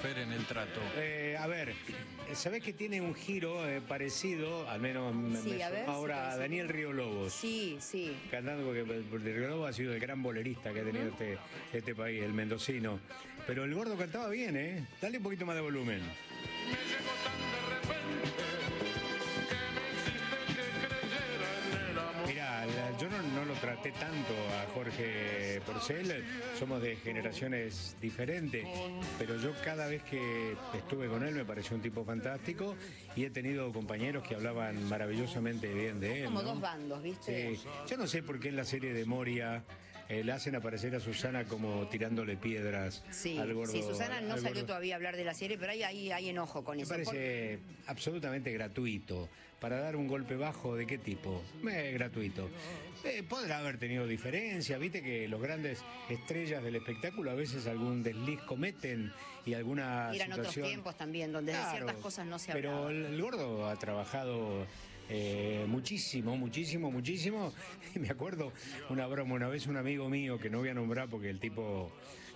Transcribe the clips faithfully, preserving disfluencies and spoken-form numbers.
Fer, en el trato? Eh, a ver, ¿sabés que tiene un giro eh, parecido, al menos me, Sí, me a ver, ahora sí, a Daniel Río Lobos? Sí, sí. Cantando, porque, porque Río Lobos ha sido el gran bolerista que ha tenido este, este país, el mendocino. Pero el gordo cantaba bien, ¿eh? Dale un poquito más de volumen. Me llegó tan de repente que me hiciste que creyera en el amor. Mirá, la- yo no, no lo traté tanto a Jorge Porcel, somos de generaciones diferentes, pero yo cada vez que estuve con él me pareció un tipo fantástico y he tenido compañeros que hablaban maravillosamente bien de él. Como ¿no? dos bandos, ¿viste? Sí. Yo no sé por qué en la serie de Moria eh, le hacen aparecer a Susana como tirándole piedras Sí, al gordo. sí, Susana no al salió gordo. todavía a hablar de la serie, pero hay, hay, hay enojo con Me eso. parece absolutamente gratuito. Para dar un golpe bajo, ¿de qué tipo? Eh, gratuito. Eh, podrá haber tenido diferencia, viste que los grandes estrellas del espectáculo a veces algún desliz cometen y alguna Eran otros situación... tiempos también, donde de Claro, ciertas cosas no se pero hablaba. el, el gordo ha trabajado eh, muchísimo, muchísimo, muchísimo. Y me acuerdo una broma, una vez un amigo mío, que no voy a nombrar porque el tipo...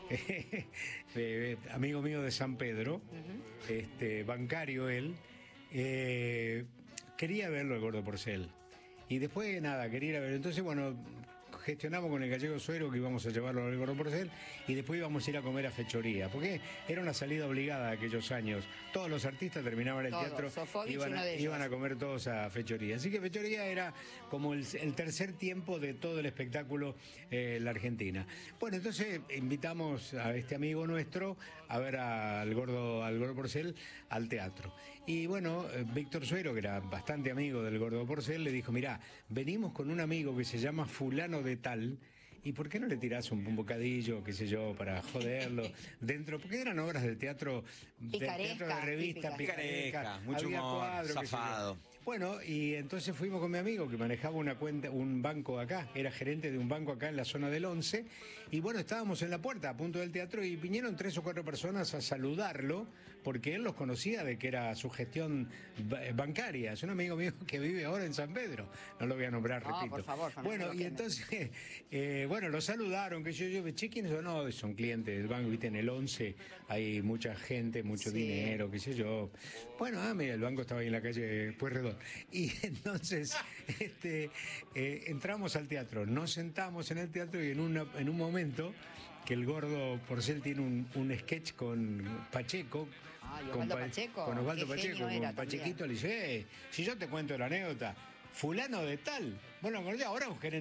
eh, amigo mío de San Pedro, este, bancario él, eh, quería verlo el gordo Porcel. Y después, nada, quería ir a ver. Entonces, bueno, gestionamos con el gallego Suero que íbamos a llevarlo al gordo Porcel y después íbamos a ir a comer a Fechoría, porque era una salida obligada de aquellos años. Todos los artistas terminaban el Todos, teatro, Sofovich iban uno a, de ellos. iban a comer todos a Fechoría. Así que Fechoría era como el, el tercer tiempo de todo el espectáculo eh, en la Argentina. Bueno, entonces invitamos a este amigo nuestro a ver al gordo, al gordo Porcel al teatro. Y bueno, eh, Víctor Suero, que era bastante amigo del gordo Porcel, le dijo, mirá, venimos con un amigo que se llama fulano de tal, ¿y por qué no le tirás un, un bocadillo, qué sé yo, para joderlo dentro? Porque eran obras de teatro, de Picaresca, teatro de revista, típicas. Picaresca, mucho había humor, cuadros, qué sé yo. zafado. Bueno, y entonces fuimos con mi amigo que manejaba una cuenta, un banco acá, era gerente de un banco acá en la zona del once, y bueno, estábamos en la puerta a punto del teatro y vinieron tres o cuatro personas a saludarlo, porque él los conocía de que era su gestión ba- bancaria. Es un amigo mío que vive ahora en San Pedro, no lo voy a nombrar, No, repito. por favor, no bueno, lo y quemes. entonces, eh, bueno, lo saludaron, que yo, yo, che, ¿quiénes son? No, son clientes del banco, viste, en el once hay mucha gente, mucho Sí. dinero, qué sé yo. Bueno, ah, mira, el banco estaba ahí en la calle Pueyrredón. Y entonces, este, eh, entramos al teatro, nos sentamos en el teatro y en, una, en un momento que el gordo Porcel tiene un, un sketch con Pacheco. Ah, y con Osvaldo Pa- Pacheco, Con Osvaldo qué Pacheco, genio con era Pachequito, también. le dice, eh, si yo te cuento la anécdota, fulano de tal, bueno, ahora un gerente